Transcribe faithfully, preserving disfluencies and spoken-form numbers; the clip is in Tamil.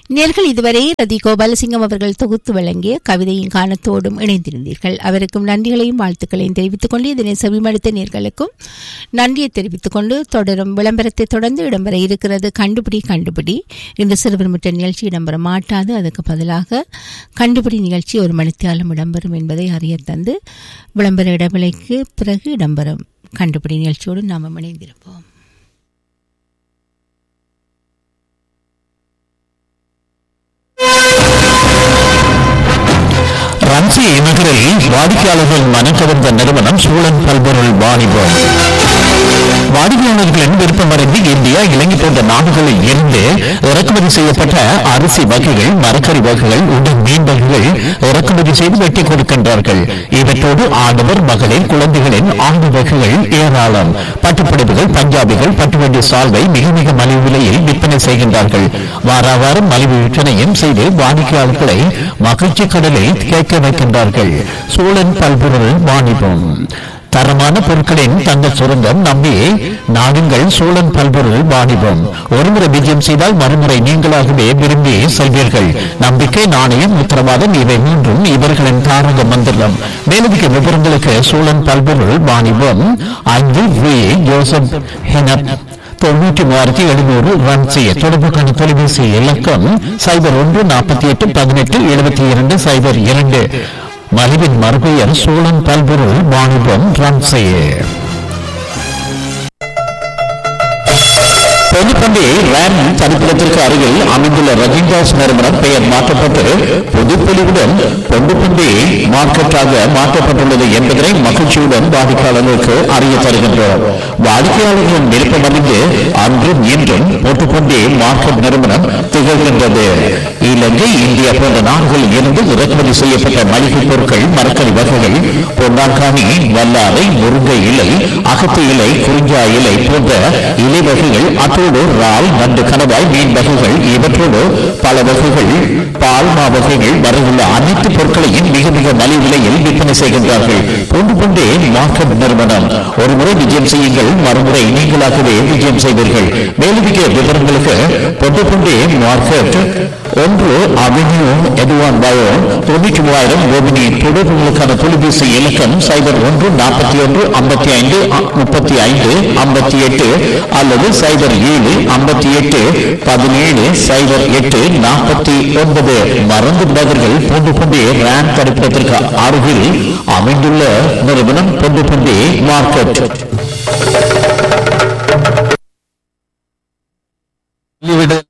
நேர்கள் இதுவரை ரதி கோபாலசிங்கம் அவர்கள் தொகுத்து வழங்கிய கவிதையின் காணத்தோடும் இணைந்திருந்தீர்கள். அவருக்கும் நன்றிகளையும் வாழ்த்துக்களையும் தெரிவித்துக் கொண்டு இதனை செவிமடுத்த நேர்களுக்கும் நன்றியை தெரிவித்துக் கொண்டு தொடரும் விளம்பரத்தை தொடர்ந்து இடம்பெற இருக்கிறது கண்டுபிடி கண்டுபிடி. இன்று சிறுவர் முற்ற நிகழ்ச்சி இடம்பெற மாட்டாது. அதுக்கு பதிலாக கண்டுபிடி நிகழ்ச்சி ஒரு மணித்தியாலம் இடம்பெறும் என்பதை அறிய தந்து விளம்பர இடைவெளிக்கு பிறகு இடம்பெறும் கண்டுபிடி நிகழ்ச்சியோடு நாம் இணைந்திருப்போம். ரன்சி நகரில் வாடிக்கையாளர்கள் மனக்கவர்ந்த நிறுவனம் சூழன் பல்பொருள் வாணிபம். வாடிக்கையாளர்களின் விருப்பமறிந்து இந்தியா, இலங்கை போன்ற நாடுகளில் இருந்து இறக்குமதி செய்யப்பட்ட அரிசி வகைகள், மரக்கறி வகைகள், உடன் மீன் வகைகள் இறக்குமதி செய்து வெட்டி கொடுக்கின்றார்கள். இவற்றோடு ஆடவர், மகளிர், குழந்தைகளின் ஆண்டு வகைகள் ஏராளம். பட்டுப்புடவைகள், பஞ்சாபிகள், பட்டுவண்டி சால்வை மிக மிக மலிவு விலையில் விற்பனை செய்கின்றார்கள். வார வாரம் மலிவு விற்பனையும் செய்து வாடிக்கையாளர்களை மகிழ்ச்சி கடலை கேட்க வைக்கின்றார்கள். சூழன் பல்பொருள் வாணிபம். தரமான பொருட்களின் தங்க சுரங்கம் நம்பி நாடுங்கள் சூழன் பல்பொருள் வாணிபம். ஒருமுறை விஜயம் செய்தால் மறுமுறை நீங்களாகவே விரும்பி செல்வீர்கள். நம்பிக்கை, நாணயம், உத்தரவாதம் இவை மூன்றும் இவர்களின் தாரக மந்திரம். மேலதிக விவரங்களுக்கு சூழன் பல்பொருள் வாணிபம் ஐந்து வி ஜோசப் ஹெனப் தொண்ணூற்றி மூவாயிரத்தி எழுநூறு ரன் செய்ய தொடர்புக்கான தொலைபேசி இலக்கம் சைபர் ஒன்று நாற்பத்தி எட்டு பதினெட்டு எழுபத்தி இரண்டு சைபர் இரண்டு. மலிவின் மறுபெயர் சோழன் பல்பொருள் வாணிபம் ரன் செய்ய. பொதுப்பண்டி ரேம் தனிப்பிடத்திற்கு அருகில் அமைந்துள்ள ரஜினிதாஸ் நிறுவனம் பெயர் மாற்றப்பட்டு பொதுப்பொலிவுடன் பொதுப்பண்டி மார்க்கெட்டாக மாற்றப்பட்டுள்ளது என்பதனை மகிழ்ச்சியுடன் வாடிக்கையாளர்களுக்கு அறிய தருகின்றோம். வாடிக்கையாளர்களின் விருப்பமறிந்து அன்றும் இன்றும் பொதுப்பண்டி மார்க்கெட் நிறுவனம் திகழ்கின்றது. இலங்கை, இந்தியா போன்ற நாடுகளில் இருந்து இறக்குமதி செய்யப்பட்ட மளிகை பொருட்கள், மரக்கறி வகைகள், பொன்னாங்கானி, வல்லாரை, முருங்கை இலை, அகத்து இலை, குறிஞ்சா இலை போன்ற இலை வகைகள், அத்தோடு இறால், நண்டு, கணவாய், மீன் வகைகள் இவற்றோடு பல வகைகள், பால்மா வகைகள் வரையுள்ள அனைத்து பொருட்களையும் மிக மிக மலிவு விலையில் விற்பனை செய்கின்றார்கள். பொண்டு பொண்டே மார்க்கெட் நிறுவனம். ஒரு முறை விஜயம் செய்யுங்கள், மறுமுறை நீங்களாகவே விஜயம் செய்வீர்கள். மேலதிக விவரங்களுக்கு பொண்டு பொண்டே மார்க்கெட் ஒன்று அவென்யூ எதுவான் பயோ தொண்ணூற்றி மூவாயிரம் கோபினி. தொடர்புகளுக்கான தொலைபேசி இலக்கம் சைபர் ஒன்று நாற்பத்தி ஒன்று ஐம்பத்தி ஐந்து முப்பத்தி ஐந்து ஐம்பத்தி எட்டு அல்லது சைபர் ஏழு ஐம்பத்தி எட்டு பதினேழு சைபர் எட்டு நாற்பத்தி ஒன்பது. மறந்து விடாதீர்கள், பொண்டு பொண்டே ரேம் தடுப்பதற்கு அருகில் அமைந்துள்ள நிறுவனம் பொண்டு பொண்டே மார்க்கெட்.